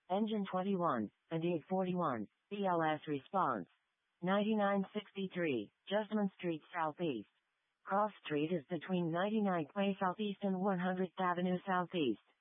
Engine 21, and E41, BLS response. 9963, Justman Street Southeast. Cross Street is between 99th Way Southeast and 100th Avenue Southeast.